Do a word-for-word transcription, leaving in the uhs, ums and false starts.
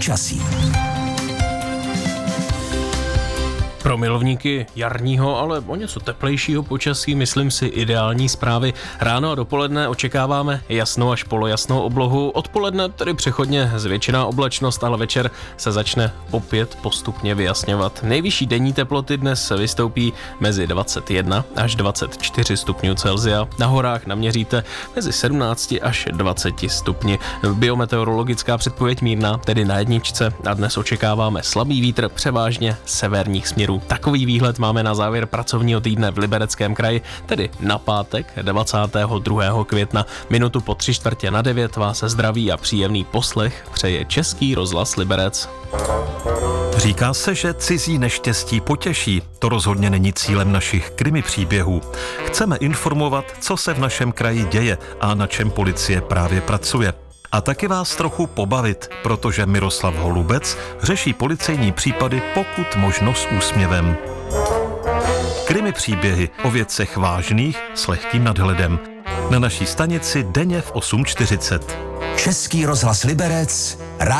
počasí. Pro milovníky jarního, ale o něco teplejšího počasí, myslím si, ideální zprávy. Ráno a dopoledne očekáváme jasnou až polojasnou oblohu. Odpoledne tedy přechodně zvětšená oblačnost, ale večer se začne opět postupně vyjasňovat. Nejvyšší denní teploty dnes vystoupí mezi dvacet jedna až dvacet čtyři stupňů Celsia. Na horách naměříte mezi sedmnáct až dvacet stupni. Biometeorologická předpověď mírná, tedy na jedničce, a dnes očekáváme slabý vítr převážně severních směrů. Takový výhled máme na závěr pracovního týdne v Libereckém kraji, tedy na pátek dvacátého druhého května. Minutu po tři čtvrtě na devět vás zdraví a příjemný poslech přeje Český rozhlas Liberec. Říká se, že cizí neštěstí potěší. To rozhodně není cílem našich krimi příběhů. Chceme informovat, co se v našem kraji děje a na čem policie právě pracuje. A taky vás trochu pobavit, protože Miroslav Holubec řeší policejní případy pokud možno s úsměvem. Krimi příběhy o věcech vážných s lehkým nadhledem. Na naší stanici denně v osm čtyřicet. Český rozhlas Liberec.